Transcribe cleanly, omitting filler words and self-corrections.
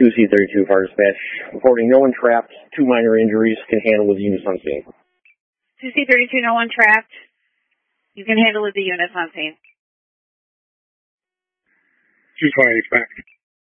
2C32 Fire Dispatch, reporting no one trapped, 2 minor injuries, can handle with units on scene. 2C32, no one trapped. You can handle with the units on scene. 228 back.